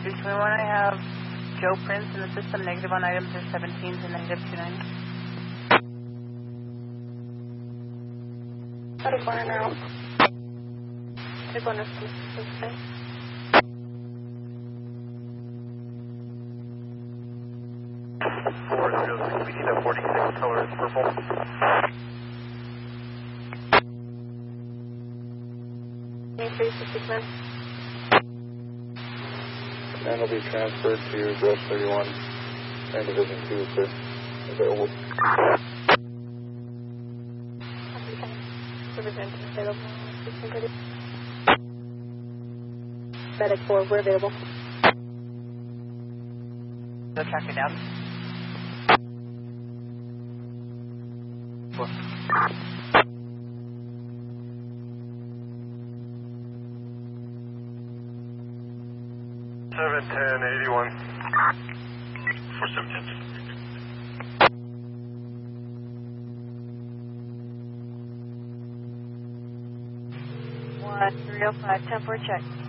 321, I have Joe Prince in the system, negative on items are 17 to negative 29. Got a corner now. Take one of them. We need a 46 color is purple. And will be transferred to Gross 31 and Division 2, sir. Available. Medic 4, we're available. Go track it down. 710-81. 4710. 1305, 10 for a check.